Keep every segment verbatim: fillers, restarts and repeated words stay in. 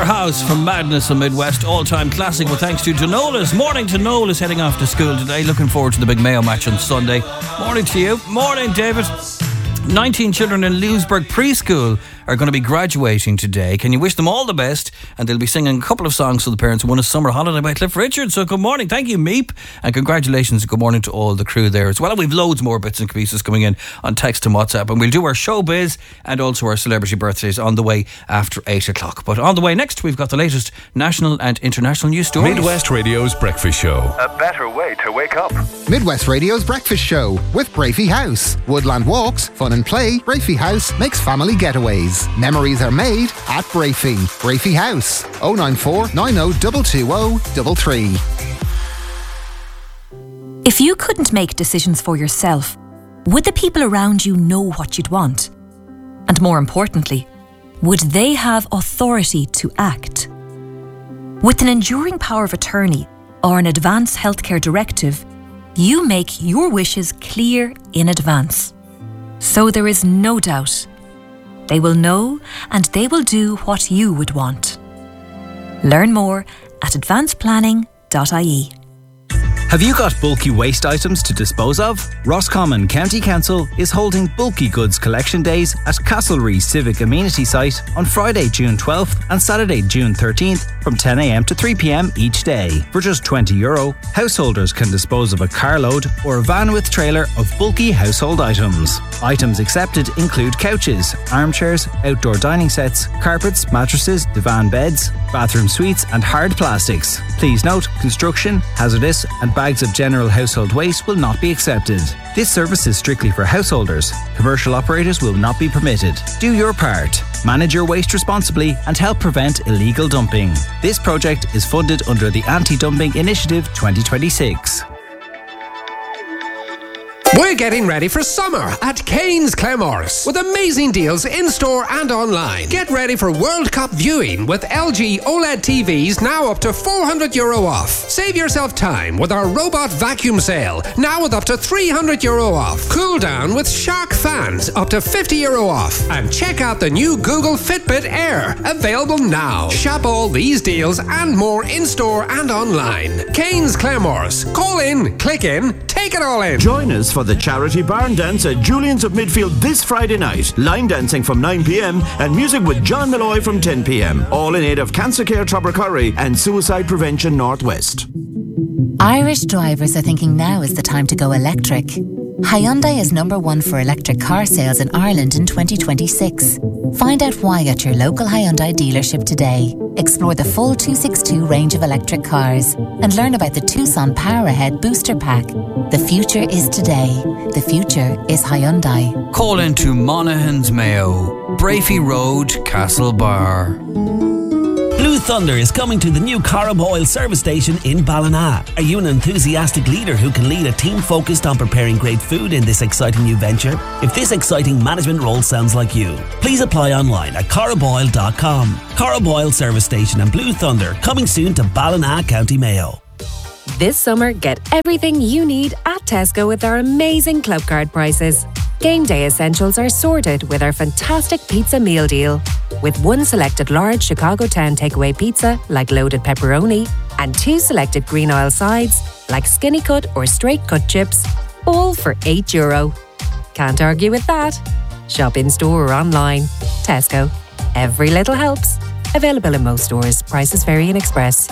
House from Madness and Midwest, all-time classic with thanks to Denolas. Morning to Noel is heading off to school today. Looking forward to the big Mayo match on Sunday. Morning to you. Morning, David. nineteen children in Lewisburg Preschool are going to be graduating today. Can you wish them all the best? And they'll be singing a couple of songs to the parents who won a summer holiday by Cliff Richard. So good morning. Thank you, Meep. And congratulations and good morning to all the crew there as well. And we've loads more bits and pieces coming in on text and WhatsApp. And we'll do our showbiz and also our celebrity birthdays on the way after eight o'clock. But on the way next, we've got the latest national and international news stories. Midwest Radio's Breakfast Show. A better way to wake up. Midwest Radio's Breakfast Show with Brafey House. Woodland walks, fun and play. Brafey House makes family getaways. Memories are made at Brafey. Brafey House. oh nine four, nine oh two two oh three three. If you couldn't make decisions for yourself, would the people around you know what you'd want? And more importantly, would they have authority to act? With an enduring power of attorney or an advance healthcare directive, you make your wishes clear in advance. So there is no doubt. They will know and they will do what you would want. Learn more at advance planning dot I E. Have you got bulky waste items to dispose of? Roscommon County Council is holding Bulky Goods Collection Days at Castlereagh Civic Amenity Site on Friday, June twelfth and Saturday, June thirteenth from ten a m to three p m each day. For just twenty euro, householders can dispose of a carload or a van with trailer of bulky household items. Items accepted include couches, armchairs, outdoor dining sets, carpets, mattresses, divan beds, bathroom suites and hard plastics. Please note, construction, hazardous and bags of general household waste will not be accepted. This service is strictly for householders. Commercial operators will not be permitted. Do your part. Manage your waste responsibly and help prevent illegal dumping. This project is funded under the Anti-Dumping Initiative twenty twenty-six. We're getting ready for summer at Kane's Claremorris with amazing deals in-store and online. Get ready for World Cup viewing with L G OLED T Vs now up to four hundred euro off. Save yourself time with our robot vacuum sale, now with up to three hundred euro off. Cool down with Shark fans, up to fifty euro off. And check out the new Google Fitbit Air, available now. Shop all these deals and more in-store and online. Kane's Claremorris. Call in, click in, take it all in. Join us for the charity barn dance at Julian's of Midfield this Friday night. Line dancing from nine p m and music with John Malloy from ten p m. All in aid of Cancer Care Tubbercurry and Suicide Prevention Northwest. Irish drivers are thinking now is the time to go electric. Hyundai is number one for electric car sales in Ireland in twenty twenty-six. Find out why at your local Hyundai dealership today. Explore the full two sixty-two range of electric cars and learn about the Tucson Power Ahead Booster Pack. The future is today. The future is Hyundai. Call into Monaghan's Mayo, Brafey Road, Castlebar. Blue Thunder is coming to the new Corrib Oil service station in Ballina. Are you an enthusiastic leader who can lead a team focused on preparing great food in this exciting new venture? If this exciting management role sounds like you, please apply online at corrib oil dot com. Corrib Oil service station and Blue Thunder coming soon to Ballina, County Mayo. This summer, get everything you need at Tesco with our amazing club card prices. Game day essentials are sorted with our fantastic pizza meal deal. With one selected large Chicago Town takeaway pizza, like loaded pepperoni, and two selected green oil sides, like skinny cut or straight cut chips, all for eight euro. Can't argue with that. Shop in store or online. Tesco. Every little helps. Available in most stores. Prices vary in Express.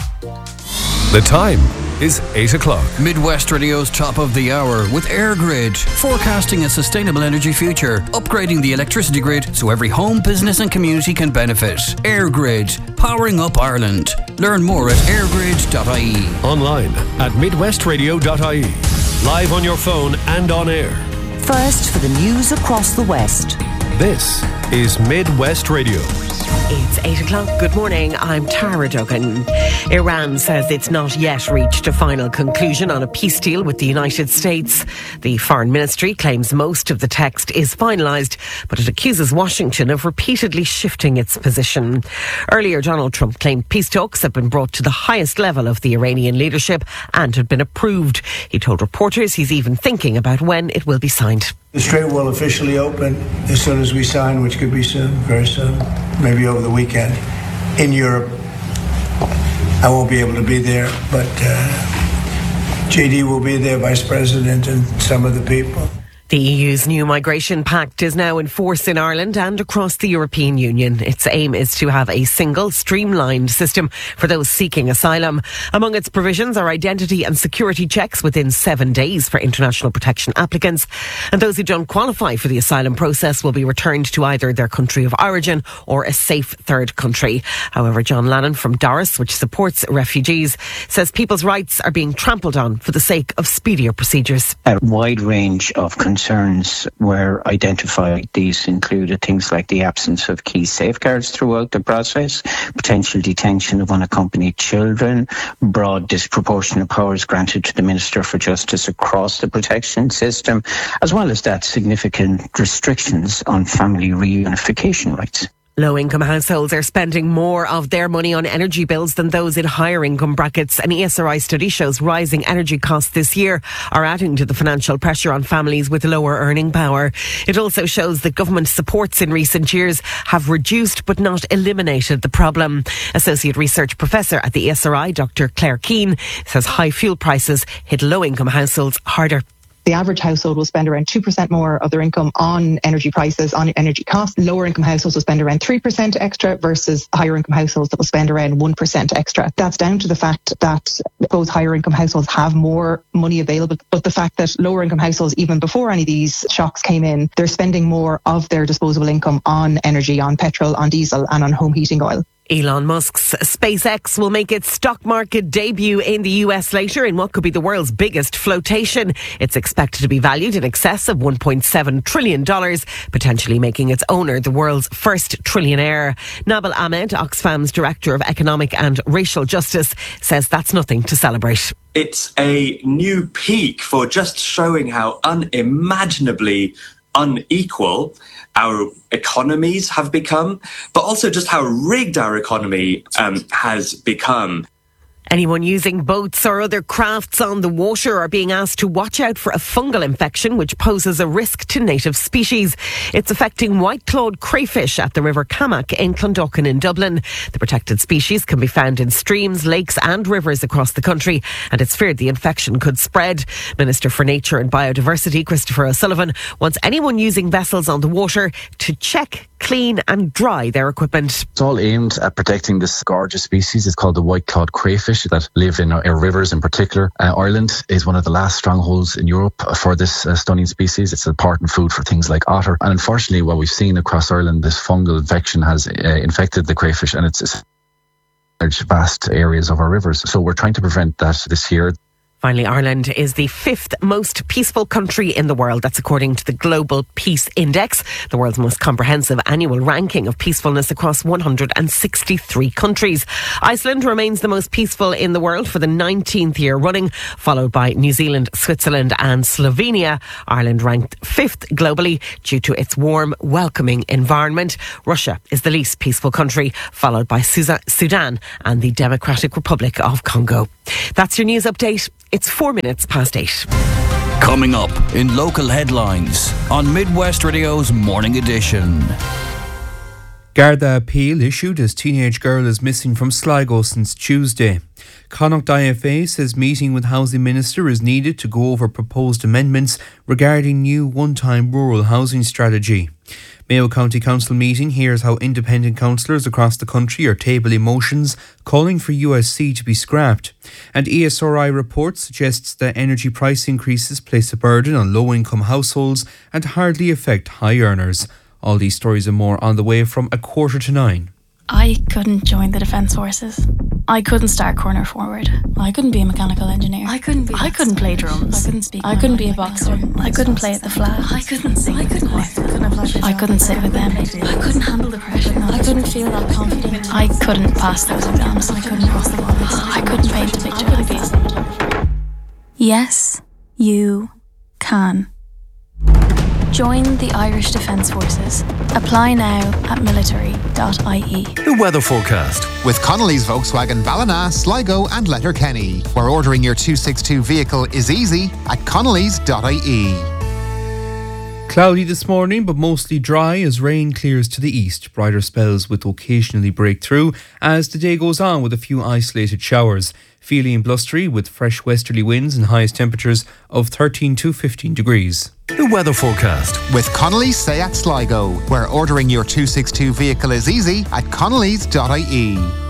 The time is eight o'clock. Midwest Radio's top of the hour with EirGrid, forecasting a sustainable energy future, upgrading the electricity grid so every home, business and community can benefit. EirGrid, powering up Ireland. Learn more at air grid dot I E. Online at midwest radio dot I E. Live on your phone and on air. First for the news across the West. This is Midwest Radio. It's eight o'clock. Good morning. I'm Tara Duggan. Iran says it's not yet reached a final conclusion on a peace deal with the United States. The Foreign Ministry claims most of the text is finalised, but it accuses Washington of repeatedly shifting its position. Earlier, Donald Trump claimed peace talks had been brought to the highest level of the Iranian leadership and had been approved. He told reporters he's even thinking about when it will be signed. The Strait will officially open as soon as we sign, which could be soon, very soon, maybe over the weekend. in Europe. I won't be able to be there, but uh, J D will be there, Vice President, and some of the people. The E U's new migration pact is now in force in Ireland and across the European Union. Its aim is to have a single, streamlined system for those seeking asylum. Among its provisions are identity and security checks within seven days for international protection applicants. And those who don't qualify for the asylum process will be returned to either their country of origin or a safe third country. However, John Lannon from Doris, which supports refugees, says people's rights are being trampled on for the sake of speedier procedures. A wide range of concerns Concerns were identified. These included things like the absence of key safeguards throughout the process, potential detention of unaccompanied children, broad disproportionate powers granted to the Minister for Justice across the protection system, as well as that significant restrictions on family reunification rights. Low-income households are spending more of their money on energy bills than those in higher income brackets. An E S R I study shows rising energy costs this year are adding to the financial pressure on families with lower earning power. It also shows that government supports in recent years have reduced but not eliminated the problem. Associate Research Professor at the E S R I, Doctor Claire Keane, says high fuel prices hit low-income households harder. The average household will spend around two percent more of their income on energy prices, on energy costs. Lower income households will spend around three percent extra versus higher income households that will spend around one percent extra. That's down to the fact that those higher income households have more money available, but the fact that lower income households, even before any of these shocks came in, they're spending more of their disposable income on energy, on petrol, on diesel and on home heating oil. Elon Musk's SpaceX will make its stock market debut in the U S later in what could be the world's biggest flotation. It's expected to be valued in excess of one point seven trillion dollars, potentially making its owner the world's first trillionaire. Nabil Ahmed, Oxfam's Director of Economic and Racial Justice, says that's nothing to celebrate. It's a new peak for just showing how unimaginably unequal our economies have become, but also just how rigged our economy um, has become. Anyone using boats or other crafts on the water are being asked to watch out for a fungal infection which poses a risk to native species. It's affecting white-clawed crayfish at the River Cammack in Clondalkin in Dublin. The protected species can be found in streams, lakes and rivers across the country, and it's feared the infection could spread. Minister for Nature and Biodiversity, Christopher O'Sullivan, wants anyone using vessels on the water to check, clean and dry their equipment. It's all aimed at protecting this gorgeous species. It's called the white-clawed crayfish that live in our rivers in particular. Uh, Ireland is one of the last strongholds in Europe for this uh, stunning species. It's important food for things like otter. And unfortunately, what we've seen across Ireland, this fungal infection has uh, infected the crayfish, and it's, it's large, vast areas of our rivers. So we're trying to prevent that this year. Finally, Ireland is the fifth most peaceful country in the world. That's according to the Global Peace Index, the world's most comprehensive annual ranking of peacefulness across one hundred sixty-three countries. Iceland remains the most peaceful in the world for the nineteenth year running, followed by New Zealand, Switzerland and Slovenia. Ireland ranked fifth globally due to its warm, welcoming environment. Russia is the least peaceful country, followed by Sudan and the Democratic Republic of Congo. That's your news update. It's four minutes past eight. Coming up in local headlines on Midwest Radio's Morning Edition. Garda appeal issued as teenage girl is missing from Sligo since Tuesday. Connacht I F A says meeting with Housing Minister is needed to go over proposed amendments regarding new one-time rural housing strategy. Mayo County Council meeting hears how independent councillors across the country are tabling motions calling for U S C to be scrapped. And E S R I report suggests that energy price increases place a burden on low-income households and hardly affect high earners. All these stories and more on the way from a quarter to nine. I couldn't join the Defence Forces. I couldn't start corner forward. I couldn't be a mechanical engineer. I couldn't be. I couldn't play drums. I couldn't speak. I couldn't be a boxer. I couldn't, I couldn't play at the flat. I couldn't sing. I couldn't. I couldn't, I couldn't sit with them. I couldn't handle the pressure. I couldn't feel that confident. I couldn't pass those exams. I couldn't cross the lines. I couldn't paint a picture like this. Yes, you can. Join the Irish Defence Forces. Apply now at military dot I E. The weather forecast. With Connolly's Volkswagen Ballina, Sligo and Letterkenny, where ordering your two sixty-two vehicle is easy at connolly's dot I E. Cloudy this morning, but mostly dry as rain clears to the east. Brighter spells with occasionally breakthrough as the day goes on with a few isolated showers. Feely and blustery with fresh westerly winds and highest temperatures of thirteen to fifteen degrees. The weather forecast with Connolly's Seat Sligo, where ordering your two sixty-two vehicle is easy at connellys dot I E.